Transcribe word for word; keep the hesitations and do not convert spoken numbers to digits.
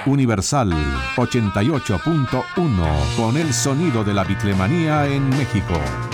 Universal ochenta y ocho punto uno, con el sonido de la bitlemanía en México.